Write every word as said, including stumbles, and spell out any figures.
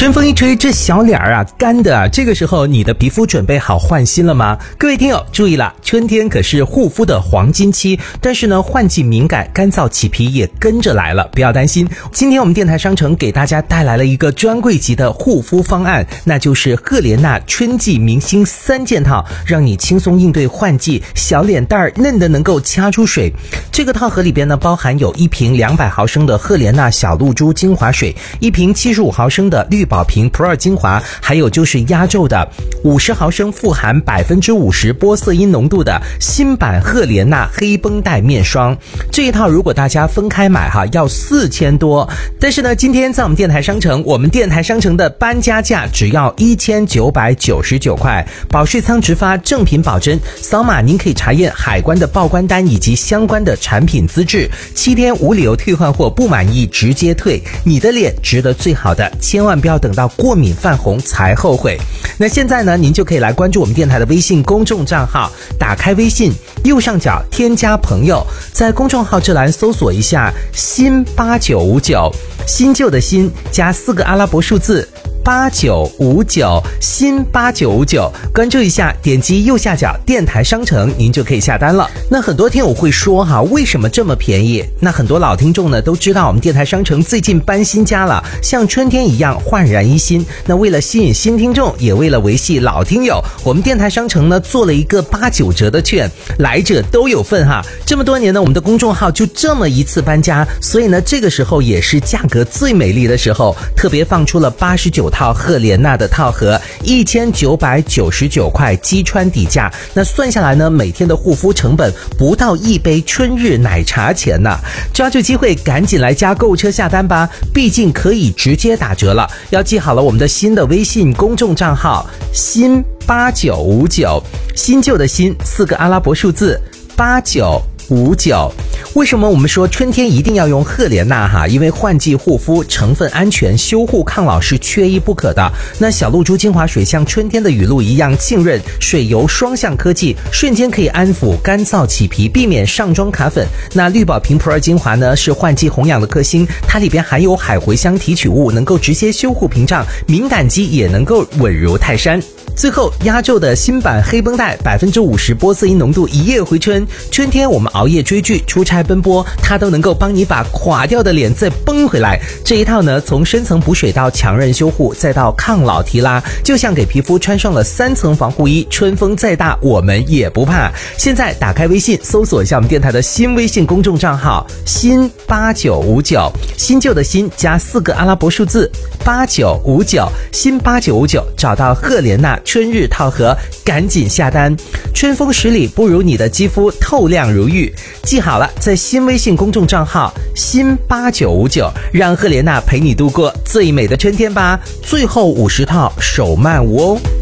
春风一吹，这小脸儿啊干的，这个时候你的皮肤准备好换新了吗？各位听友注意了，春天可是护肤的黄金期，但是呢换季敏感，干燥起皮也跟着来了，不要担心。今天我们电台商城给大家带来了一个专柜级的护肤方案，那就是赫莲娜春季明星三件套，让你轻松应对换季，小脸蛋儿嫩的能够掐出水。这个套盒里边呢包含有一瓶两百毫升的赫莲娜小露珠精华水，一瓶七十五毫升的绿宝瓶 Pro 精华，还有就是压轴的五十毫升富含百分之五十玻色因浓度的新版赫莲娜黑绷带面霜。这一套如果大家分开买哈，要四千多，但是呢，今天在我们电台商城，我们电台商城的搬家价只要一千九百九十九块，保税仓直发，正品保真，扫码您可以查验海关的报关单以及相关的产品资质，七天无理由退换货，不满意直接退。你的脸值得最好的，千万不要等到过敏泛红才后悔。那现在呢，您就可以来关注我们电台的微信公众账号，打开微信右上角添加朋友，在公众号这栏搜索一下新八九五九，新旧的新加四个阿拉伯数字八九五九，新八九五九，关注一下，点击右下角电台商城，您就可以下单了。那很多听友会说哈，为什么这么便宜？那很多老听众呢都知道，我们电台商城最近搬新家了，像春天一样焕然一新。那为了吸引新听众，也为了维系老听友，我们电台商城呢做了一个八九折的券，来者都有份哈。这么多年呢，我们的公众号就这么一次搬家，所以呢，这个时候也是价格最美丽的时候，特别放出了八十九套赫莲娜的套盒，一千九百九十九块击穿底价。那算下来呢，每天的护肤成本不到一杯春日奶茶钱呢。抓住机会，赶紧来加购物车下单吧，毕竟可以直接打折了。要记好了我们的新的微信公众账号新八九五九，新旧的新四个阿拉伯数字八九五九。为什么我们说春天一定要用赫莲娜哈？因为换季护肤成分安全，修护抗老是缺一不可的。那小露珠精华水像春天的雨露一样浸润，水油双向科技，瞬间可以安抚干燥起皮，避免上妆卡粉。那绿宝瓶 Pro 精华呢，是换季红养的克星，它里边含有海茴香提取物，能够直接修护屏障，敏感肌也能够稳如泰山。最后压轴的新版黑绷带，百分之五十玻色因浓度，一夜回春。春天我们熬夜追剧、出差奔波，它都能够帮你把垮掉的脸再绷回来。这一套呢，从深层补水到强韧修护，再到抗老提拉，就像给皮肤穿上了三层防护衣，春风再大我们也不怕。现在打开微信，搜索一下我们电台的新微信公众账号新八九五九，新旧的新加四个阿拉伯数字八九五九，新八九五九，找到赫莲娜春日套盒，赶紧下单。春风十里不如你的肌肤透亮如玉。记好了，在新微信公众账号新八九五九，让赫莲娜陪你度过最美的春天吧。最后五十套手慢无哦。